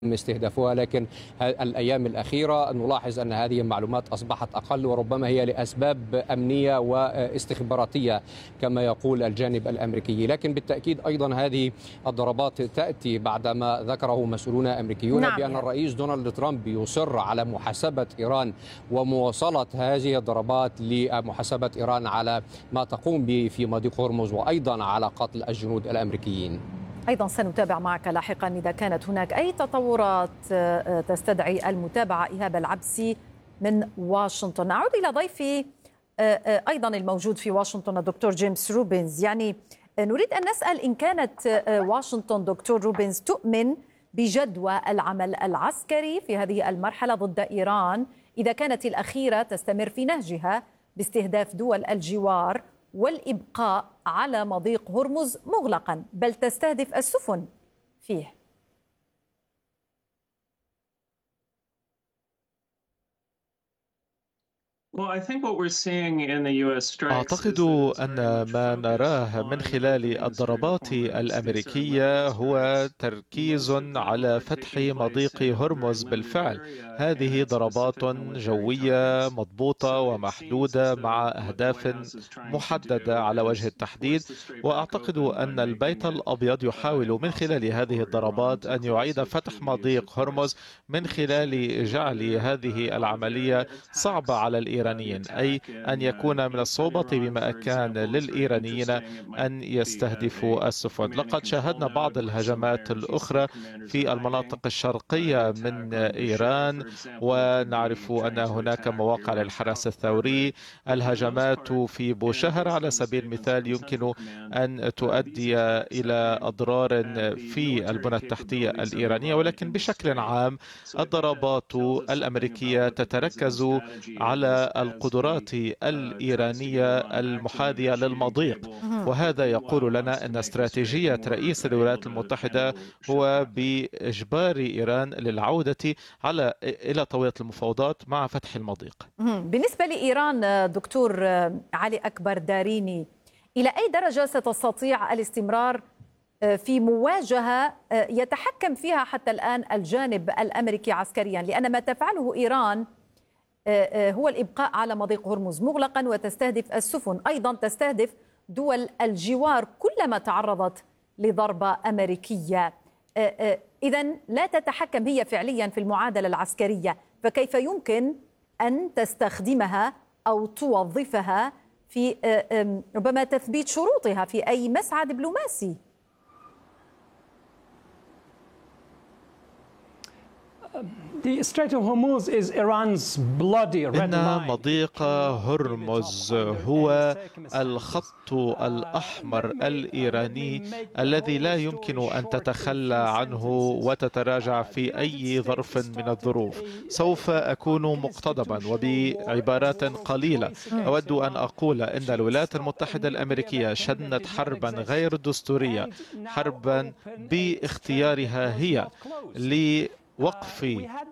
استهدافها، لكن الأيام الأخيرة نلاحظ أن هذه المعلومات أصبحت أقل، وربما هي لأسباب أمنية واستخباراتية كما يقول الجانب الأمريكي. لكن بالتأكيد أيضا هذه الضربات تأتي بعدما ذكره مسؤولون أمريكيون بأن الرئيس دونالد ترامب يصر على محاسبة إيران ومواصلة هذه الضربات لمحاسبة إيران على ما تقوم به في مضيق هرمز، وأيضا على قتل الجنود الأمريكيين. أيضا سنتابع معك لاحقا إذا كانت هناك أي تطورات تستدعي المتابعة. إيهاب العبسي من واشنطن. نعود إلى ضيفي أيضا الموجود في واشنطن الدكتور جيمس روبنز. يعني نريد أن نسأل إن كانت واشنطن دكتور روبنز تؤمن بجدوى العمل العسكري في هذه المرحلة ضد إيران إذا كانت الأخيرة تستمر في نهجها باستهداف دول الجوار والإبقاء على مضيق هرمز مغلقا، بل تستهدف السفن فيه. أعتقد أن ما نراه من خلال الضربات الأمريكية هو تركيز على فتح مضيق هرمز. بالفعل هذه ضربات جوية مضبوطة ومحدودة مع أهداف محددة على وجه التحديد، وأعتقد أن البيت الأبيض يحاول من خلال هذه الضربات أن يعيد فتح مضيق هرمز من خلال جعل هذه العملية صعبة على الإيرانيين، أي أن يكون من الصعوبة بمكان للإيرانيين أن يستهدفوا السفن. لقد شاهدنا بعض الهجمات الأخرى في المناطق الشرقية من إيران، ونعرف أن هناك مواقع للحرس الثوري. الهجمات في بوشهر على سبيل المثال يمكن أن تؤدي إلى أضرار في البنى التحتية الإيرانية، ولكن بشكل عام الضربات الأمريكية تتركز على القدرات الإيرانية المحاذية للمضيق، وهذا يقول لنا أن استراتيجية رئيس الولايات المتحدة هو بإجبار إيران للعودة إلى طاولة المفاوضات مع فتح المضيق. بالنسبة لإيران دكتور علي أكبر داريني، إلى أي درجة ستستطيع الاستمرار في مواجهة يتحكم فيها حتى الآن الجانب الأمريكي عسكريا؟ لأن ما تفعله إيران هو الإبقاء على مضيق هرمز مغلقا وتستهدف السفن، أيضا تستهدف دول الجوار كلما تعرضت لضربة أمريكية. إذن لا تتحكم هي فعليا في المعادلة العسكرية، فكيف يمكن أن تستخدمها أو توظفها في ربما تثبيت شروطها في أي مسعى دبلوماسي؟ إن مضيق هرمز هو الخط الأحمر الإيراني الذي لا يمكن أن تتخلى عنه وتتراجع في أي ظرف من الظروف. سوف أكون مقتضبا وبعبارات قليلة أود أن أقول إن الولايات المتحدة الأمريكية شنت حربا غير دستورية، حربا باختيارها هي وقف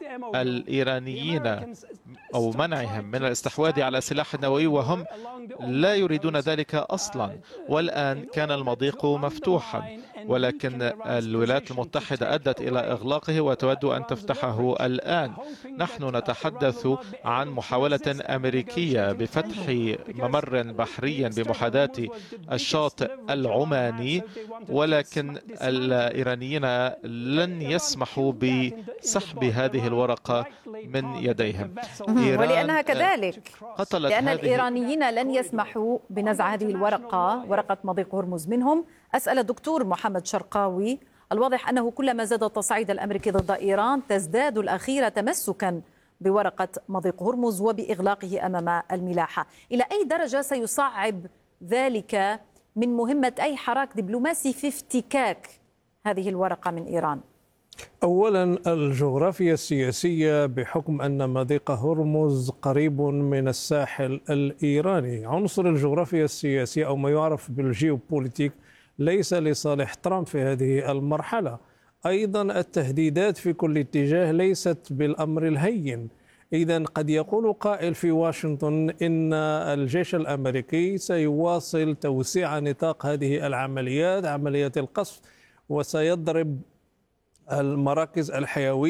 الإيرانيين أو منعهم من الاستحواذ على السلاح النووي، وهم لا يريدون ذلك أصلا. والآن كان المضيق مفتوحا، ولكن الولايات المتحدة أدت إلى إغلاقه وتود أن تفتحه الآن. نحن نتحدث عن محاولة أمريكية بفتح ممر بحري بمحاذاة الشاطئ العماني، ولكن الإيرانيين لن يسمحوا بسحب هذه الورقة من يديهم. ولأنها كذلك، لأن الإيرانيين لن يسمحوا بنزع هذه الورقة، ورقة مضيق هرمز منهم. أسأل الدكتور محمد شرقاوي، الواضح أنه كلما زاد التصعيد الأمريكي ضد إيران تزداد الأخيرة تمسكا بورقة مضيق هرمز وبإغلاقه أمام الملاحة. إلى أي درجة سيصعب ذلك من مهمة أي حراك دبلوماسي في افتكاك هذه الورقة من إيران؟ أولا الجغرافيا السياسية، بحكم أن مضيق هرمز قريب من الساحل الإيراني. عنصر الجغرافيا السياسية أو ما يعرف بالجيوبوليتيك ليس لصالح ترامب في هذه المرحلة. أيضا التهديدات في كل اتجاه ليست بالأمر الهين. إذن قد يقول قائل في واشنطن إن الجيش الأمريكي سيواصل توسيع نطاق هذه العمليات، عمليات القصف، وسيضرب المراكز الحيوية